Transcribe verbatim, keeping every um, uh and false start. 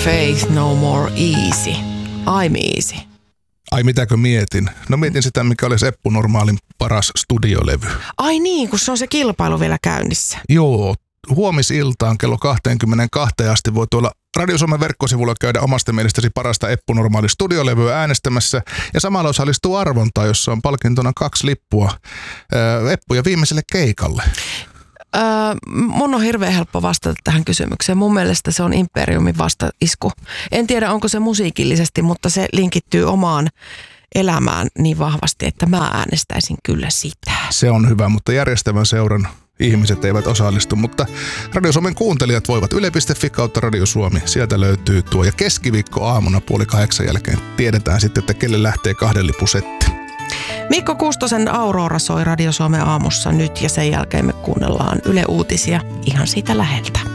Faith No More Easy. I'm easy. Ai mitäkö mietin? No mietin sitä, mikä olisi Eppu Normaalin paras studiolevy. Ai niin, kun se on se kilpailu vielä käynnissä. Joo, huomisiltaan kello kaksikymmentäkaksi asti voi tuolla Radio Suomen verkkosivulla käydä omasta mielestäsi parasta Eppu Normaalin studiolevyä äänestämässä. Ja samalla osallistuu arvontaan, jossa on palkintona kaksi lippua ää, Eppu ja viimeiselle keikalle. Öö, mun on hirveän helppo vastata tähän kysymykseen. Mun mielestä se on Imperiumin vastaisku. En tiedä, onko se musiikillisesti, mutta se linkittyy omaan elämään niin vahvasti, että mä äänestäisin kyllä sitä. Se on hyvä, mutta järjestävän seuran ihmiset eivät osallistu, mutta Radio Suomen kuuntelijat voivat yle piste fi kautta Radio Suomi. Sieltä löytyy tuo ja keskiviikko aamuna puoli kahdeksan jälkeen tiedetään sitten, että kelle lähtee kahden lipusetti. Mikko Kustosen Aurora soi Radio Suomen aamussa nyt ja sen jälkeen me kuunnellaan Yle Uutisia ihan siitä läheltä.